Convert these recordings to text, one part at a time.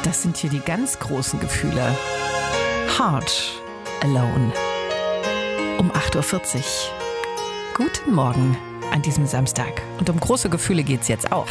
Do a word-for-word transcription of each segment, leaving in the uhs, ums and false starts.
Das sind hier die ganz großen Gefühle. Heart Alone. Um acht Uhr vierzig. Guten Morgen an diesem Samstag. Und um große Gefühle geht's jetzt auch.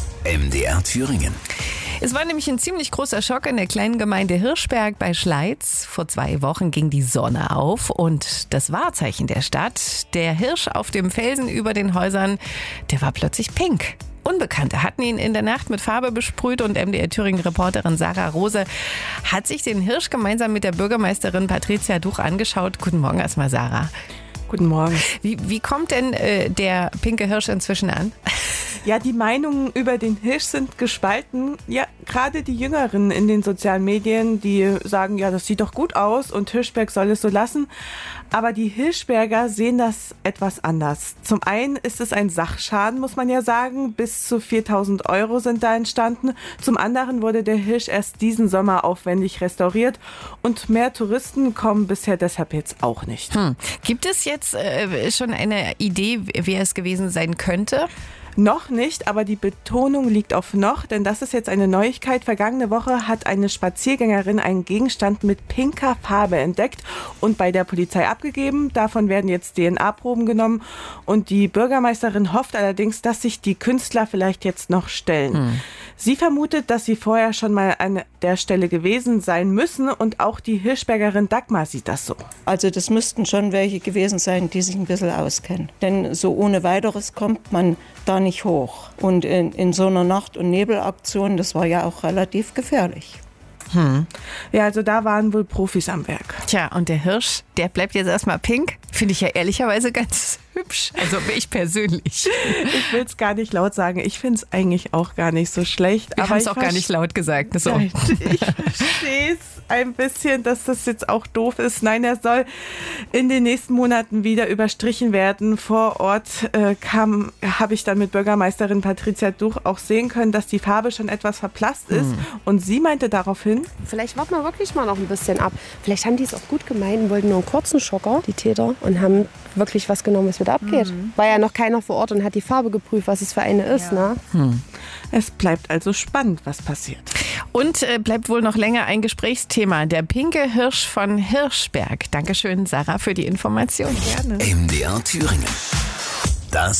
M D R Thüringen. Es war nämlich ein ziemlich großer Schock in der kleinen Gemeinde Hirschberg bei Schleiz. Vor zwei Wochen ging die Sonne auf und das Wahrzeichen der Stadt, der Hirsch auf dem Felsen über den Häusern, der war plötzlich pink. Unbekannte hatten ihn in der Nacht mit Farbe besprüht und M D R Thüringen-Reporterin Sarah Rose hat sich den Hirsch gemeinsam mit der Bürgermeisterin Patricia Duch angeschaut. Guten Morgen erstmal, Sarah. Guten Morgen. Wie, wie kommt denn äh, der pinke Hirsch inzwischen an? Ja, die Meinungen über den Hirsch sind gespalten. Ja, gerade die Jüngeren in den sozialen Medien, die sagen, ja, das sieht doch gut aus und Hirschberg soll es so lassen. Aber die Hirschberger sehen das etwas anders. Zum einen ist es ein Sachschaden, muss man ja sagen. Bis zu viertausend Euro sind da entstanden. Zum anderen wurde der Hirsch erst diesen Sommer aufwendig restauriert. Und mehr Touristen kommen bisher deshalb jetzt auch nicht. Hm. Gibt es jetzt äh, schon eine Idee, wer es gewesen sein könnte? Noch nicht, aber die Betonung liegt auf noch, denn das ist jetzt eine Neuigkeit. Vergangene Woche hat eine Spaziergängerin einen Gegenstand mit pinker Farbe entdeckt und bei der Polizei abgegeben. Davon werden jetzt D N A-Proben genommen und die Bürgermeisterin hofft allerdings, dass sich die Künstler vielleicht jetzt noch stellen. Hm. Sie vermutet, dass sie vorher schon mal an der Stelle gewesen sein müssen und auch die Hirschbergerin Dagmar sieht das so. Also das müssten schon welche gewesen sein, die sich ein bisschen auskennen. Denn so ohne weiteres kommt man da nicht hoch. Und in, in so einer Nacht- und Nebelaktion, das war ja auch relativ gefährlich. Hm. Ja, also da waren wohl Profis am Werk. Tja, und der Hirsch, der bleibt jetzt erstmal pink. Finde ich ja ehrlicherweise ganz hübsch. Also ich persönlich. Ich will es gar nicht laut sagen. Ich finde es eigentlich auch gar nicht so schlecht. Wir haben es auch gar nicht laut gesagt. So. Ja, ich verstehe es ein bisschen, dass das jetzt auch doof ist. Nein, er soll in den nächsten Monaten wieder überstrichen werden. Vor Ort äh, kam, habe ich dann mit Bürgermeisterin Patricia Duch auch sehen können, dass die Farbe schon etwas verblasst ist. Hm. Und sie meinte daraufhin, vielleicht warten wir wirklich mal noch ein bisschen ab. Vielleicht haben die es auch gut gemeint und wollten nur einen kurzen Schocker, die Täter, und haben wirklich was genommen, was wieder abgeht. Mhm. War ja noch keiner vor Ort und hat die Farbe geprüft, was es für eine ist. Ja. Ne? Hm. Es bleibt also spannend, was passiert. Und äh, bleibt wohl noch länger ein Gesprächsthema. Der pinke Hirsch von Hirschberg. Dankeschön, Sarah, für die Information. Gerne. M D R Thüringen. Das